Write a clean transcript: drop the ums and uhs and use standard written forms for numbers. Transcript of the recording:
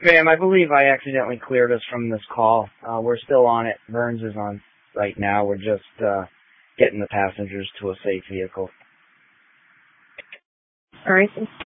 Ma'am, I believe I accidentally cleared us from this call. We're still on it. Burns is on right now. We're just getting the passengers to a safe vehicle. All right.